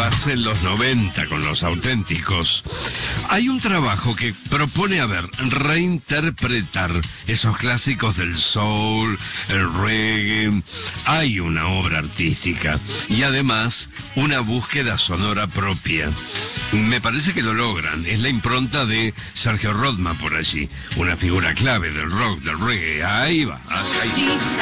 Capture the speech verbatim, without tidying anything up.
base en los noventa con Los Auténticos. Hay un trabajo que propone, a ver, reinterpretar esos clásicos del soul, el reggae. Hay una obra artística y además una búsqueda sonora propia. Me parece que lo logran. Es la impronta de Sergio Rodman por allí, una figura clave del rock, del reggae. Ahí va. Ahí va.